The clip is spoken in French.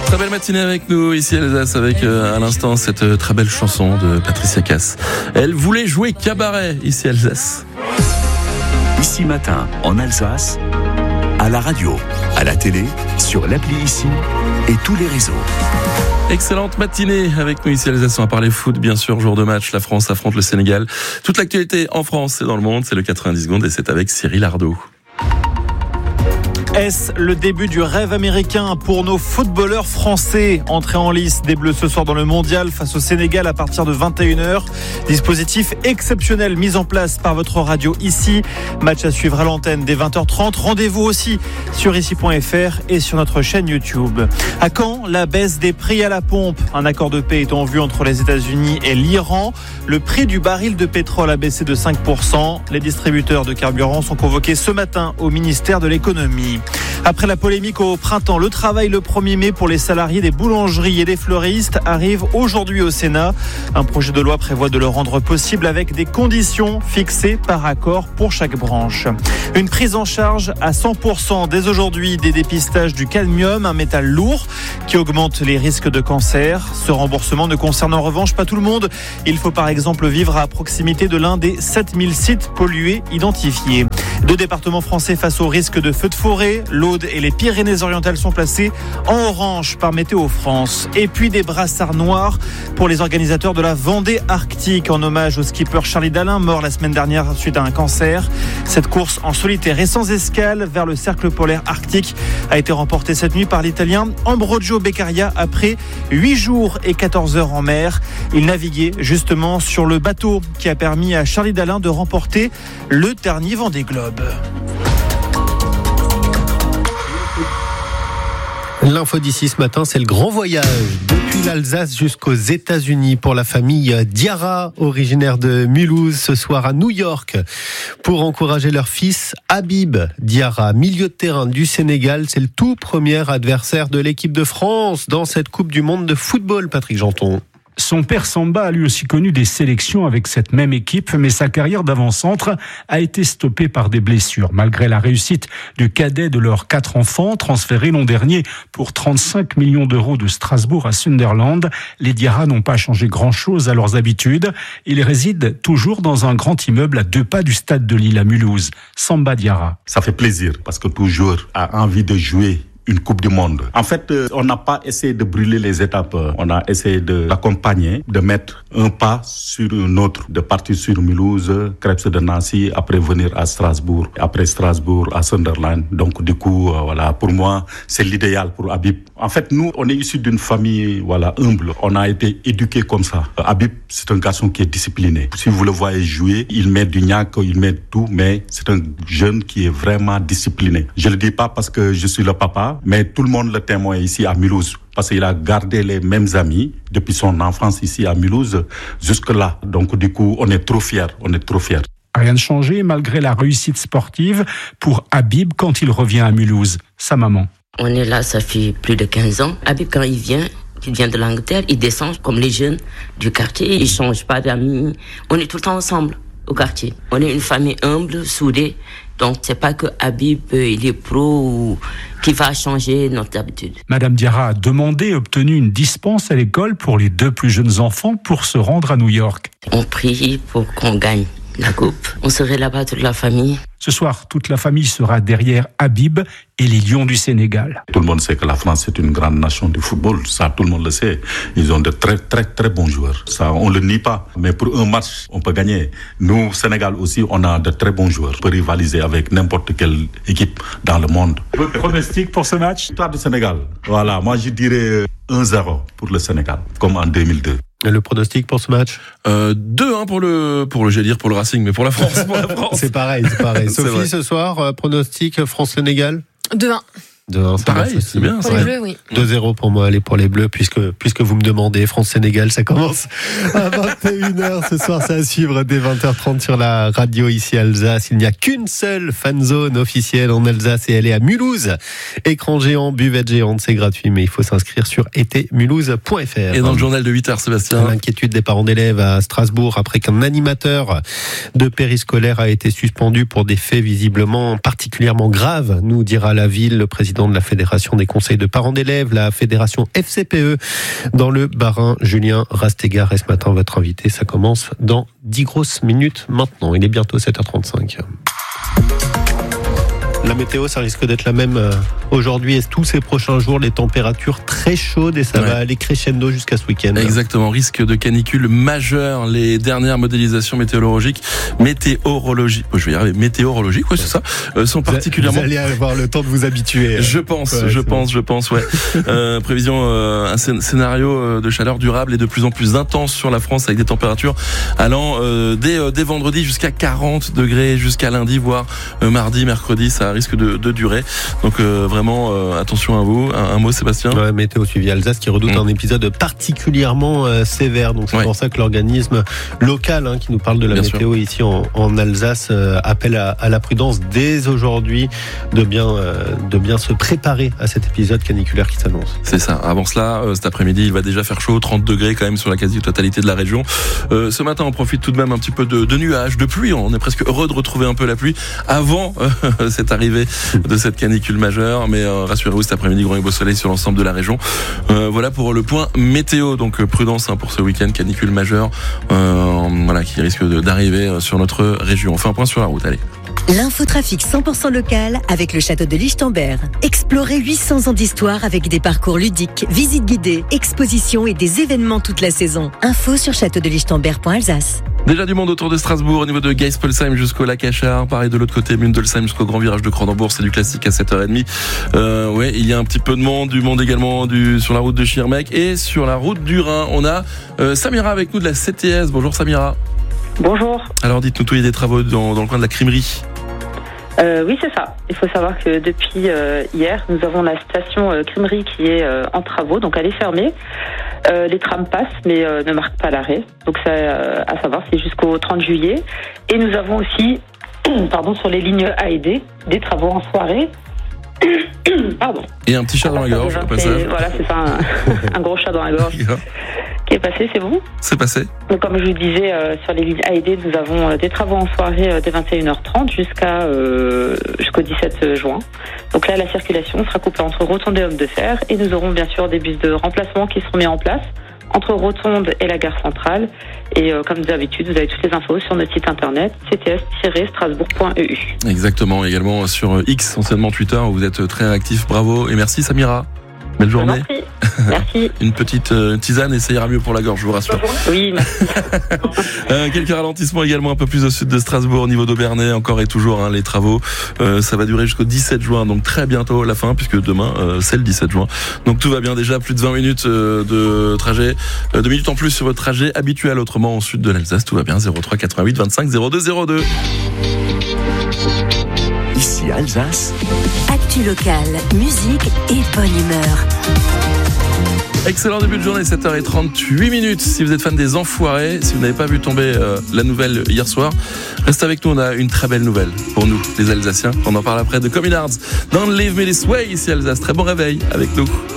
Très belle matinée avec nous ici à Alsace avec à l'instant cette très belle chanson de Patricia Cass. Elle voulait jouer cabaret ici à Alsace. Ici Matin en Alsace, à la radio, à la télé, sur l'appli Ici et tous les réseaux. Excellente matinée avec nous ici à Alsace. On va parler foot, bien sûr, jour de match. La France affronte le Sénégal. Toute l'actualité en France et dans le monde, c'est le 90 secondes et c'est avec Cyril Ardo. Est-ce le début du rêve américain pour nos footballeurs français? Entrée en lice des Bleus ce soir dans le Mondial face au Sénégal à partir de 21h. Dispositif exceptionnel mis en place par votre radio Ici. Match à suivre à l'antenne dès 20h30. Rendez-vous aussi sur ici.fr et sur notre chaîne YouTube. À quand la baisse des prix à la pompe? Un accord de paix est en vue entre les États-Unis et l'Iran. Le prix du baril de pétrole a baissé de 5%. Les distributeurs de carburant sont convoqués ce matin au ministère de l'économie. Après la polémique au printemps, le travail le 1er mai pour les salariés des boulangeries et des fleuristes arrive aujourd'hui au Sénat. Un projet de loi prévoit de le rendre possible avec des conditions fixées par accord pour chaque branche. Une prise en charge à 100% dès aujourd'hui des dépistages du cadmium, un métal lourd qui augmente les risques de cancer. Ce remboursement ne concerne en revanche pas tout le monde. Il faut par exemple vivre à proximité de l'un des 7000 sites pollués identifiés. 2 départements français face au risque de feux de forêt. L'Aude et les Pyrénées-Orientales sont placés en orange par Météo France. Et puis des brassards noirs pour les organisateurs de la Vendée Arctique en hommage au skipper Charlie Dalin, mort la semaine dernière suite à un cancer. Cette course en solitaire et sans escale vers le cercle polaire arctique a été remportée cette nuit par l'Italien Ambrogio Beccaria après 8 jours et 14 heures en mer. Il naviguait justement sur le bateau qui a permis à Charlie Dalin de remporter le dernier Vendée Globe. L'info d'ici ce matin, c'est le grand voyage depuis l'Alsace jusqu'aux États-Unis pour la famille Diarra, originaire de Mulhouse, ce soir à New York, pour encourager leur fils Habib Diarra, milieu de terrain du Sénégal. C'est le tout premier adversaire de l'équipe de France dans cette Coupe du Monde de football, Patrick Janton. Son père Samba a lui aussi connu des sélections avec cette même équipe, mais sa carrière d'avant-centre a été stoppée par des blessures. Malgré la réussite du cadet de leurs 4 enfants, transférés l'an dernier pour 35 millions d'euros de Strasbourg à Sunderland, les Diarra n'ont pas changé grand-chose à leurs habitudes. Ils résident toujours dans un grand immeuble à 2 pas du stade de Lille à Mulhouse. Samba Diarra. Ça fait plaisir parce que tout joueur a envie de jouer une Coupe du Monde. En fait, on n'a pas essayé de brûler les étapes. On a essayé de l'accompagner, de mettre un pas sur un autre, de partir sur Mulhouse, Krebs de Nancy, après venir à Strasbourg, après Strasbourg à Sunderland. Donc du coup, voilà, pour moi, c'est l'idéal pour Habib. En fait, nous, on est issus d'une famille, voilà, humble. On a été éduqués comme ça. Habib, c'est un garçon qui est discipliné. Si vous le voyez jouer, il met du gnac, il met tout, mais c'est un jeune qui est vraiment discipliné. Je le dis pas parce que je suis le papa, mais tout le monde le témoigne ici à Mulhouse, parce qu'il a gardé les mêmes amis depuis son enfance ici à Mulhouse jusque-là. Donc du coup, on est trop fiers, Rien de changé malgré la réussite sportive pour Habib quand il revient à Mulhouse, sa maman. On est là, ça fait plus de 15 ans. Habib, quand il vient de l'Angleterre, il descend comme les jeunes du quartier, il ne change pas d'amis. On est tout le temps ensemble au quartier. On est une famille humble, soudée. Donc, c'est pas que Habib, il est pro ou qui va changer notre habitude. Madame Diarra a demandé et obtenu une dispense à l'école pour les 2 plus jeunes enfants pour se rendre à New York. On prie pour qu'on gagne la coupe. On serait là-bas toute la famille. Ce soir, toute la famille sera derrière Habib et les Lions du Sénégal. Tout le monde sait que la France est une grande nation du football. Ça, tout le monde le sait. Ils ont de très, très, très bons joueurs. Ça, on le nie pas. Mais pour un match, on peut gagner. Nous, Sénégal aussi, on a de très bons joueurs. On peut rivaliser avec n'importe quelle équipe dans le monde. Votre pronostic pour ce match? Victoire du Sénégal. Voilà, moi je dirais 1-0 pour le Sénégal, comme en 2002. Le pronostic pour ce match? 2-1 pour le Racing, mais pour la France. C'est pareil. Sophie, ce soir, pronostic France-Sénégal? 2-1. 2-1, pareil, c'est bien. Pour les Bleus, oui. 2-0 pour moi, allez pour les Bleus, puisque vous me demandez. France-Sénégal, ça commence à 21h. Ce soir, c'est à suivre dès 20h30 sur la radio ici à Alsace. Il n'y a qu'une seule fan zone officielle en Alsace et elle est à Mulhouse. Écran géant, buvette géante, c'est gratuit, mais il faut s'inscrire sur etemulhouse.fr. Et dans le journal de 8h, Sébastien. L'inquiétude des parents d'élèves à Strasbourg après qu'un animateur de périscolaire a été suspendu pour des faits visiblement particulièrement graves, nous dira la ville. Le président président de la Fédération des conseils de parents d'élèves, la Fédération FCPE dans le Bas-Rhin. Julien Rastégar est ce matin votre invité. Ça commence dans 10 grosses minutes maintenant. Il est bientôt 7h35. La météo, ça risque d'être la même aujourd'hui et tous ces prochains jours. Les températures très chaudes et ça va aller crescendo jusqu'à ce week-end. Exactement, risque de canicule majeur. Les dernières modélisations météorologiques, c'est ça, sont particulièrement... Vous allez avoir le temps de vous habituer. Je pense, ouais. Prévision, un scénario de chaleur durable et de plus en plus intense sur la France avec des températures allant dès vendredi jusqu'à 40 degrés jusqu'à lundi, voire mardi, mercredi, ça risque de durer. Donc vraiment attention à vous. Un mot, Sébastien. Ouais, météo suivi Alsace qui redoute un épisode particulièrement sévère. Donc c'est pour ça que l'organisme local qui nous parle de la météo ici en Alsace appelle à la prudence dès aujourd'hui de bien se préparer à cet épisode caniculaire qui s'annonce. C'est ça. Avant cela, cet après-midi, il va déjà faire chaud, 30 degrés quand même sur la quasi-totalité de la région. Ce matin, on profite tout de même un petit peu de nuages, de pluie. On est presque heureux de retrouver un peu la pluie avant cette arrivée de cette canicule majeure, mais rassurez-vous, cet après-midi, grand et beau soleil sur l'ensemble de la région. Voilà pour le point météo, donc prudence pour ce week-end, canicule majeure qui risque d'arriver sur notre région. On fait un point sur la route, allez. L'infotrafic 100% local avec le château de Lichtenberg. Explorez 800 ans d'histoire avec des parcours ludiques, visites guidées, expositions et des événements toute la saison. Info sur châteaudelichtenberg.alsace. Déjà du monde autour de Strasbourg, au niveau de Geispolsheim jusqu'au lac Achard. Pareil de l'autre côté, Mundelsheim jusqu'au grand virage de Cronenbourg. C'est du classique à 7h30. Il y a un petit peu de monde. Du monde également sur la route de Schirmeck et sur la route du Rhin. On a Samira avec nous de la CTS. Bonjour Samira. Bonjour. Alors dites-nous tout, il y a des travaux dans le coin de la Crimerie. Oui, c'est ça. Il faut savoir que depuis hier, nous avons la station Crimerie qui est en travaux, donc elle est fermée. Les trams passent, mais ne marquent pas l'arrêt. Donc c'est à savoir, c'est jusqu'au 30 juillet. Et nous avons aussi, sur les lignes A et D, des travaux en soirée. Pardon. Et un petit chat dans la gorge, au passage. Voilà, c'est ça, un gros chat dans la gorge. Qui est passé, c'est vous ? C'est passé. Donc, comme je vous disais, sur les lignes A et D, nous avons des travaux en soirée dès 21h30 jusqu'au 17 juin. Donc là, la circulation sera coupée entre Rotonde et Homme de Fer et nous aurons bien sûr des bus de remplacement qui seront mis en place entre Rotonde et la gare centrale. Et comme d'habitude, vous avez toutes les infos sur notre site internet cts-strasbourg.eu. Exactement, également sur X, anciennement Twitter, où vous êtes très réactif. Bravo et merci Samira. Belle journée. Merci. Une petite tisane et ça ira mieux pour la gorge, je vous rassure. Oui, merci. Quelques ralentissements également un peu plus au sud de Strasbourg, au niveau d'Aubernay, encore et toujours les travaux. Ça va durer jusqu'au 17 juin, donc très bientôt la fin, puisque demain c'est le 17 juin. Donc tout va bien, déjà plus de 20 minutes de trajet, 2 minutes en plus sur votre trajet habituel, autrement au sud de l'Alsace, tout va bien. 03 88 25 02 02. Ici Alsace. Actu locale, musique et bonne humeur. Excellent début de journée, 7h38. Si vous êtes fan des Enfoirés, si vous n'avez pas vu tomber la nouvelle hier soir, restez avec nous, on a une très belle nouvelle pour nous, les Alsaciens. On en parle après de Communards. Don't Leave Me This Way, ici Alsace. Très bon réveil avec nous.